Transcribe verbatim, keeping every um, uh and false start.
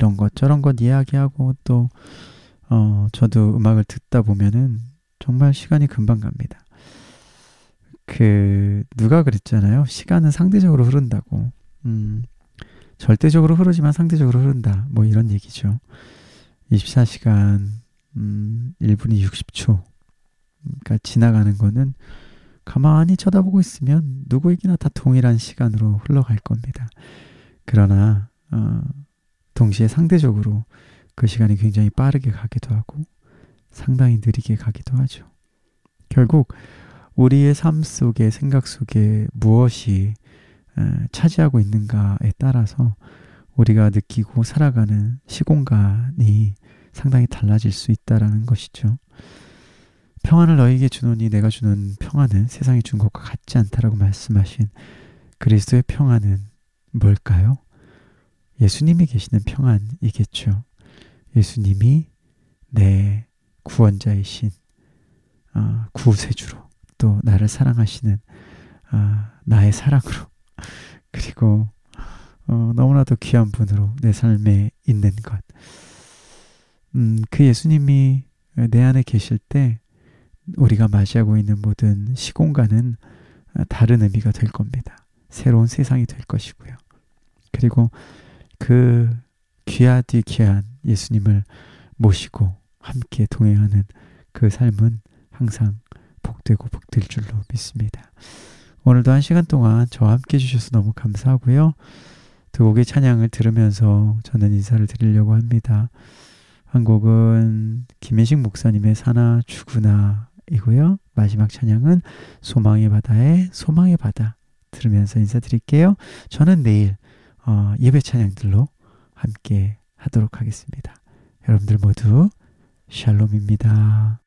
이런 것 저런 것 이야기하고 또 어, 저도 음악을 듣다 보면은 정말 시간이 금방 갑니다. 그 누가 그랬잖아요. 시간은 상대적으로 흐른다고. 음, 절대적으로 흐르지만 상대적으로 흐른다. 뭐 이런 얘기죠. 이십사 시간 음, 일 분이 육십 초. 그러니까 지나가는 거는 가만히 쳐다보고 있으면 누구에게나 다 동일한 시간으로 흘러갈 겁니다. 그러나 어, 동시에 상대적으로 그 시간이 굉장히 빠르게 가기도 하고 상당히 느리게 가기도 하죠. 결국 우리의 삶 속에 생각 속에 무엇이 에, 차지하고 있는가에 따라서 우리가 느끼고 살아가는 시공간이 상당히 달라질 수 있다라는 것이죠. 평안을 너에게 주노니 내가 주는 평안은 세상이 준 것과 같지 않다라고 말씀하신 그리스도의 평안은 뭘까요? 예수님이 계시는 평안이겠죠. 예수님이 내 구원자이신 어, 구세주로 또 나를 사랑하시는 어, 나의 사랑으로 그리고 어, 너무나도 귀한 분으로 내 삶에 있는 것. 음, 그 예수님이 내 안에 계실 때 우리가 맞이하고 있는 모든 시공간은 다른 의미가 될 겁니다. 새로운 세상이 될 것이고요. 그리고 그 귀하디 귀한 예수님을 모시고 함께 동행하는 그 삶은 항상 복되고 복될 줄로 믿습니다. 오늘도 한 시간 동안 저와 함께 해주셔서 너무 감사하고요. 두 곡의 찬양을 들으면서 저는 인사를 드리려고 합니다. 한 곡은 김혜식 목사님의 사나 죽으나 이고요. 마지막 찬양은 소망의 바다의 소망의 바다 들으면서 인사드릴게요. 저는 내일 어, 예배 찬양들로 함께 하도록 하겠습니다. 여러분들 모두 샬롬입니다.